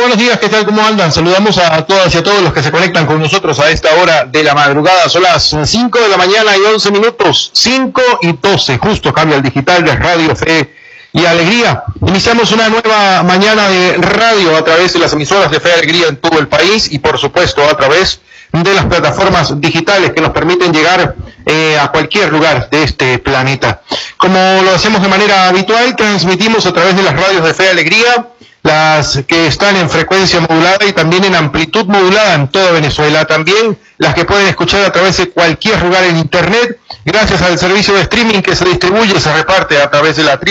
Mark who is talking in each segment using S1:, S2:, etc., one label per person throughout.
S1: buenos días, ¿qué tal? ¿Cómo andan? Saludamos a todas y a todos los que se conectan con nosotros a esta hora de la madrugada. Son las 5 de la mañana y 11 minutos, 5 y 12, justo cambia el digital de Radio Fe y Alegría. Iniciamos una nueva mañana de radio a través de las emisoras de Fe y Alegría en todo el país y por supuesto a través de las plataformas digitales que nos permiten llegar a cualquier lugar de este planeta. Como lo hacemos de manera habitual, transmitimos a través de las radios de Fe y Alegría, las que están en frecuencia modulada y también en amplitud modulada en toda Venezuela, también las que pueden escuchar a través de cualquier lugar en internet, gracias al servicio de streaming que se distribuye y se reparte a través de la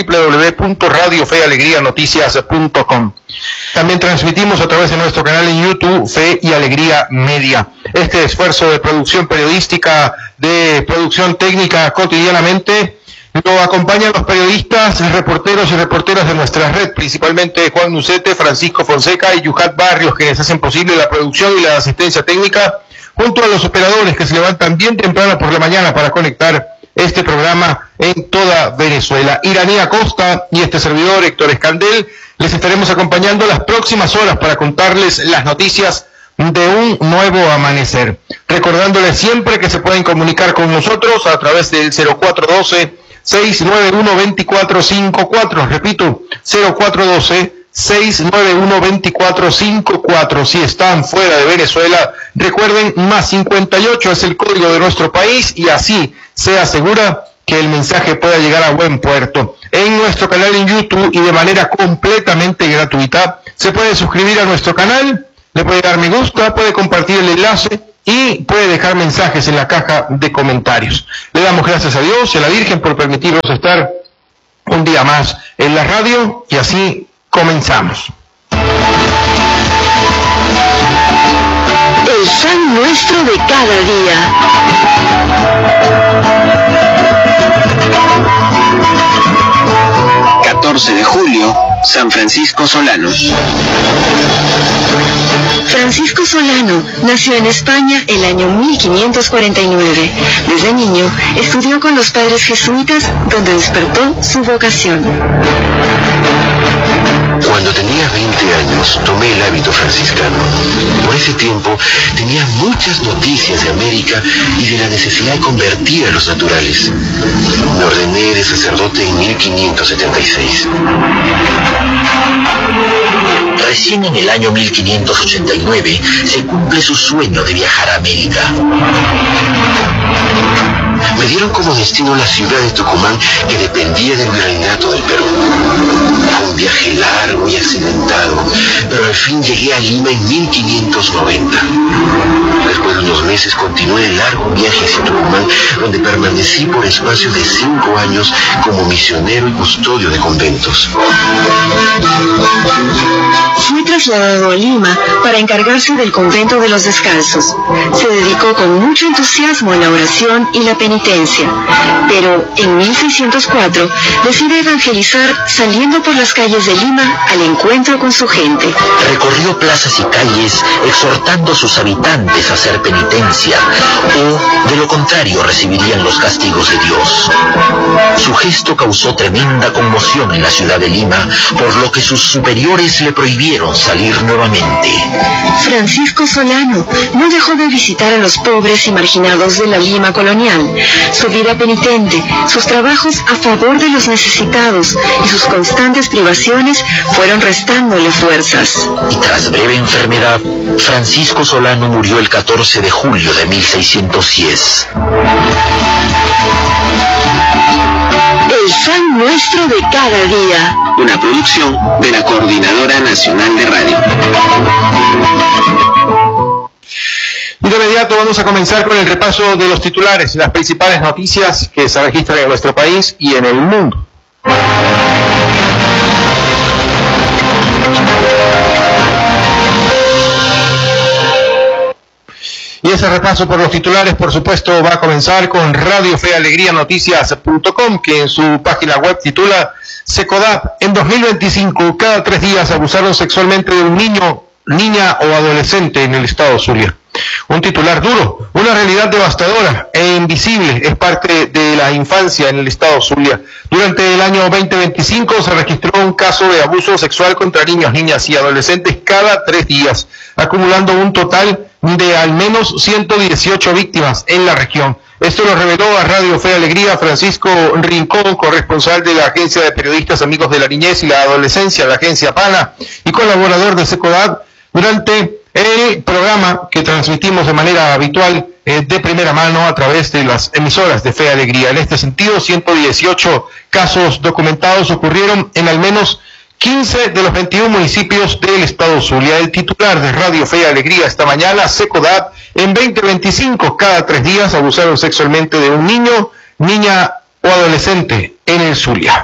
S1: www.radiofealegrianoticias.com. También transmitimos a través de nuestro canal en YouTube, Fe y Alegría Media. Este esfuerzo de producción periodística, de producción técnica cotidianamente, lo acompañan los periodistas, reporteros y reporteras de nuestra red, principalmente Juan Nucete, Francisco Fonseca y Yuhat Barrios, quienes hacen posible la producción y la asistencia técnica, junto a los operadores que se levantan bien temprano por la mañana para conectar este programa en toda Venezuela. Iranía Costa y este servidor, Héctor Escandel, les estaremos acompañando las próximas horas para contarles las noticias de un nuevo amanecer. Recordándoles siempre que se pueden comunicar con nosotros a través del 0412-691-2454, repito, 0412-691-2454. Si están fuera de Venezuela, recuerden, más 58 es el código de nuestro país y así se asegura que el mensaje pueda llegar a buen puerto. En nuestro canal en YouTube y de manera completamente gratuita, se puede suscribir a nuestro canal, le puede dar me gusta, puede compartir el enlace y puede dejar mensajes en la caja de comentarios. Le damos gracias a Dios y a la Virgen por permitirnos estar un día más en la radio y así comenzamos.
S2: El San Nuestro de cada día.
S3: De julio, San Francisco Solano.
S2: Francisco Solano nació en España el año 1549. Desde niño estudió con los padres jesuitas, donde despertó su vocación.
S4: Cuando tenía 20 años, tomé el hábito franciscano. Por ese tiempo, tenía muchas noticias de América y de la necesidad de convertir a los naturales. Me ordené de sacerdote en 1576.
S5: Recién en el año 1589 se cumple su sueño de viajar a América.
S4: Me dieron como destino la ciudad de Tucumán, que dependía del virreinato del Perú. Fue un viaje largo y accidentado, pero al fin llegué a Lima en 1590. Después de unos meses continué el largo viaje hacia Tucumán, donde permanecí por espacio de 5 años como misionero y custodio de conventos.
S2: Fue trasladado a Lima para encargarse del convento de los descalzos. Se dedicó con mucho entusiasmo a la oración y la penitencia, pero en 1604 decide evangelizar saliendo por las calles de Lima al encuentro con su gente.
S5: Recorrió plazas y calles exhortando a sus habitantes a hacer penitencia, o de lo contrario recibirían los castigos de Dios. Su gesto causó tremenda conmoción en la ciudad de Lima, por lo que sus superiores le prohibieron salir nuevamente.
S2: Francisco Solano no dejó de visitar a los pobres y marginados de la Lima colonial. Su vida penitente, sus trabajos a favor de los necesitados y sus constantes privaciones fueron restándole fuerzas.
S5: Y tras breve enfermedad, Francisco Solano murió el 14 de julio de 1610.
S2: El San Nuestro de cada día.
S3: Una producción de la Coordinadora Nacional de Radio.
S1: Y de inmediato vamos a comenzar con el repaso de los titulares, las principales noticias que se registran en nuestro país y en el mundo. Y ese repaso por los titulares, por supuesto, va a comenzar con Radio Fe Alegría Noticias.com, que en su página web titula Secodap, en 2025, cada 3 días abusaron sexualmente de un niño, niña o adolescente en el estado Zulia. Un titular duro, una realidad devastadora e invisible es parte de la infancia en el estado Zulia. Durante el año 2025 se registró un caso de abuso sexual contra niños, niñas y adolescentes cada 3 días, acumulando un total de al menos 118 víctimas en la región. Esto lo reveló a Radio Fe Alegría Francisco Rincón, corresponsal de la Agencia de Periodistas Amigos de la Niñez y la Adolescencia, la Agencia PANA, y colaborador de SECODAD, durante el programa que transmitimos de manera habitual de primera mano a través de las emisoras de Fe Alegría. En este sentido, 118 casos documentados ocurrieron en al menos 15 de los 21 municipios del estado Zulia. El titular de Radio Fe y Alegría esta mañana, SECODAD, en 2025, cada 3 días abusaron sexualmente de un niño, niña o adolescente en el Zulia.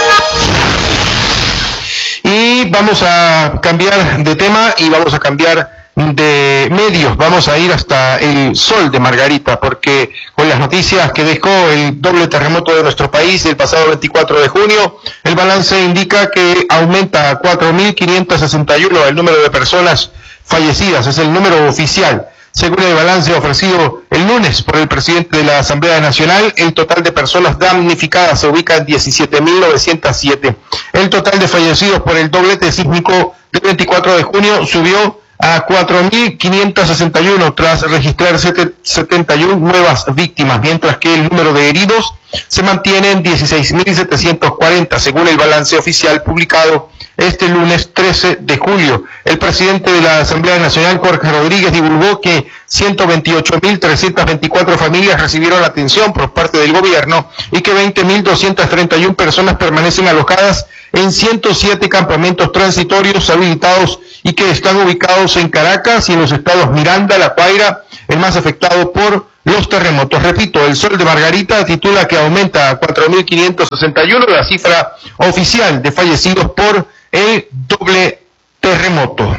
S1: Y vamos a cambiar de tema y vamos a cambiar de medios. Vamos a ir hasta el Sol de Margarita, porque con las noticias que dejó el doble terremoto de nuestro país el pasado 24 de junio, el balance indica que aumenta a 4.561 el número de personas fallecidas. Es el número oficial. Según el balance ofrecido el lunes por el presidente de la Asamblea Nacional, el total de personas damnificadas se ubica en 17.907. El total de fallecidos por el doblete sísmico del 24 de junio subió a 4.561 tras registrar 71 nuevas víctimas, mientras que el número de heridos se mantiene en 16.740, según el balance oficial publicado este lunes 13 de julio. El presidente de la Asamblea Nacional, Jorge Rodríguez, divulgó que 128.324 familias recibieron atención por parte del gobierno y que 20.231 personas permanecen alojadas en 107 campamentos transitorios habilitados y que están ubicados en Caracas y en los estados Miranda, La Guaira, el más afectado por los terremotos. Repito, el Sol de Margarita titula que aumenta a 4.561 la cifra oficial de fallecidos por el doble terremoto.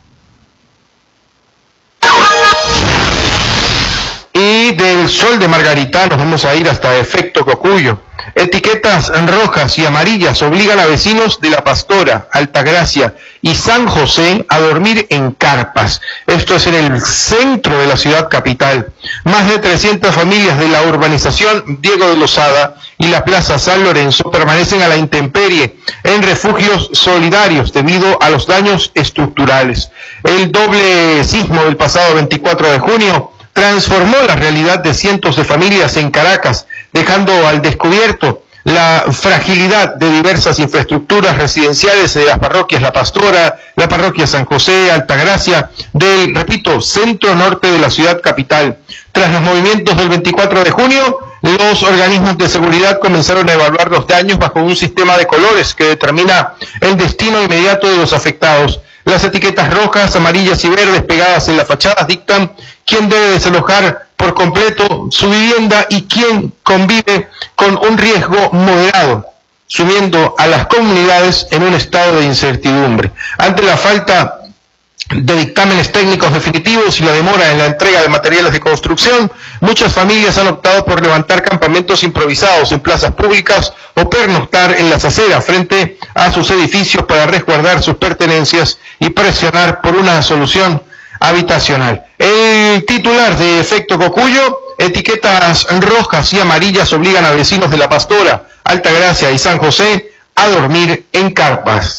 S1: Y del Sol de Margarita nos vamos a ir hasta Efecto Cocuyo. Etiquetas rojas y amarillas obligan a vecinos de La Pastora, Altagracia y San José a dormir en carpas. Esto es en el centro de la ciudad capital. Más de 300 familias de la urbanización Diego de Lozada y la Plaza San Lorenzo permanecen a la intemperie en refugios solidarios debido a los daños estructurales. El doble sismo del pasado 24 de junio transformó la realidad de cientos de familias en Caracas, dejando al descubierto la fragilidad de diversas infraestructuras residenciales de las parroquias La Pastora, la parroquia San José, Altagracia, del, repito, centro norte de la ciudad capital. Tras los movimientos del 24 de junio, los organismos de seguridad comenzaron a evaluar los daños bajo un sistema de colores que determina el destino inmediato de los afectados. Las etiquetas rojas, amarillas y verdes pegadas en las fachadas dictan quién debe desalojar por completo su vivienda y quién convive con un riesgo moderado, sumiendo a las comunidades en un estado de incertidumbre. Ante la falta de dictámenes técnicos definitivos y la demora en la entrega de materiales de construcción, muchas familias han optado por levantar campamentos improvisados en plazas públicas o pernoctar en las aceras frente a sus edificios para resguardar sus pertenencias y presionar por una solución habitacional. El titular de Efecto Cocuyo: etiquetas rojas y amarillas obligan a vecinos de La Pastora, Altagracia y San José a dormir en carpas.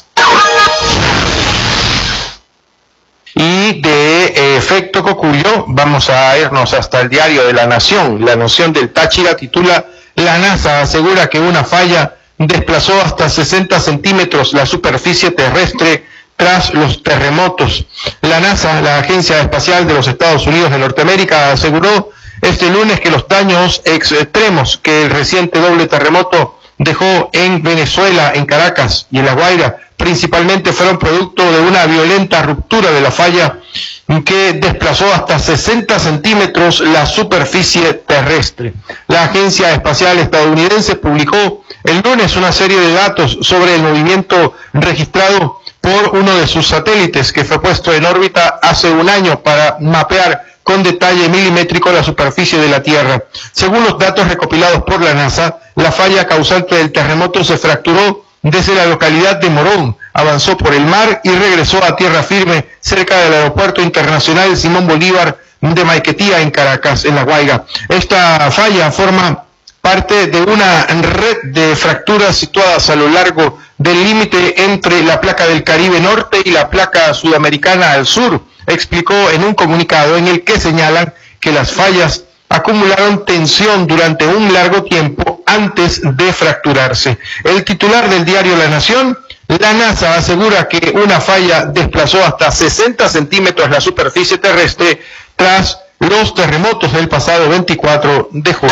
S1: Y de Efecto Cocuyo vamos a irnos hasta el diario de La Nación. La Nación del Táchira titula: la NASA asegura que una falla desplazó hasta 60 centímetros la superficie terrestre tras los terremotos. La NASA, la Agencia Espacial de los Estados Unidos de Norteamérica, aseguró este lunes que los daños extremos que el reciente doble terremoto dejó en Venezuela, en Caracas y en La Guaira, principalmente fueron producto de una violenta ruptura de la falla que desplazó hasta 60 centímetros la superficie terrestre. La Agencia Espacial Estadounidense publicó el lunes una serie de datos sobre el movimiento registrado por uno de sus satélites que fue puesto en órbita hace un año para mapear con detalle milimétrico la superficie de la Tierra. Según los datos recopilados por la NASA, la falla causante del terremoto se fracturó desde la localidad de Morón, avanzó por el mar y regresó a tierra firme cerca del Aeropuerto Internacional Simón Bolívar de Maiquetía en Caracas, en La Guaira. Esta falla forma parte de una red de fracturas situadas a lo largo del límite entre la placa del Caribe Norte y la placa sudamericana al sur, explicó en un comunicado en el que señalan que las fallas acumularon tensión durante un largo tiempo antes de fracturarse. El titular del diario La Nación: la NASA asegura que una falla desplazó hasta 60 centímetros la superficie terrestre tras los terremotos del pasado 24 de junio.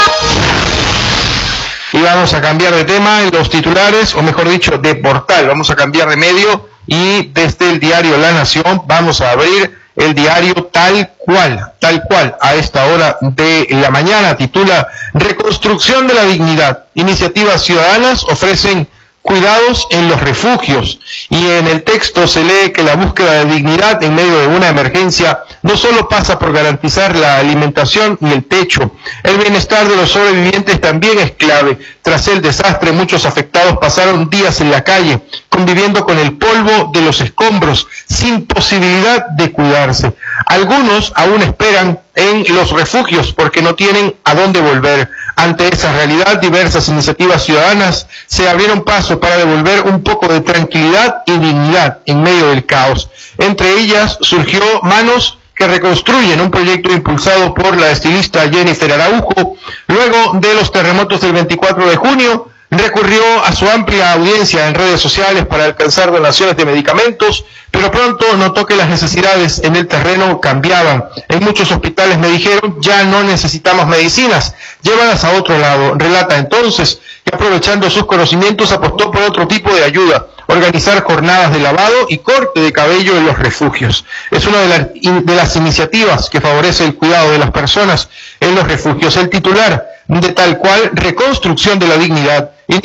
S1: Y vamos a cambiar de tema en los titulares, o mejor dicho, de portal. Vamos a cambiar de medio y desde el diario La Nación vamos a abrir el diario tal cual, a esta hora de la mañana. Titula: Reconstrucción de la dignidad. Iniciativas ciudadanas ofrecen cuidados en los refugios. Y en el texto se lee que la búsqueda de dignidad en medio de una emergencia no solo pasa por garantizar la alimentación y el techo. El bienestar de los sobrevivientes también es clave. Tras el desastre, muchos afectados pasaron días en la calle, conviviendo con el polvo de los escombros, sin posibilidad de cuidarse. Algunos aún esperan en los refugios porque no tienen a dónde volver. Ante esa realidad, diversas iniciativas ciudadanas se abrieron paso para devolver un poco de tranquilidad y dignidad en medio del caos. Entre ellas surgió Manos que Reconstruyen, un proyecto impulsado por la estilista Jennifer Araujo. Luego de los terremotos del 24 de junio, recurrió a su amplia audiencia en redes sociales para alcanzar donaciones de medicamentos, pero pronto notó que las necesidades en el terreno cambiaban. En muchos hospitales me dijeron: ya no necesitamos medicinas, llévalas a otro lado. Relata entonces que, aprovechando sus conocimientos, apostó por otro tipo de ayuda: organizar jornadas de lavado y corte de cabello en los refugios. Es una de las iniciativas que favorece el cuidado de las personas en los refugios. El titular de tal cual: Reconstrucción de la dignidad.